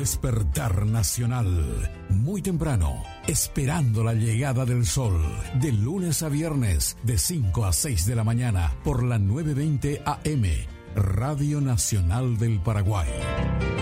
despertar nacional. Muy temprano, esperando la llegada del sol. De lunes a viernes, de 5 a 6 de la mañana, por la 920 AM, Radio Nacional del Paraguay.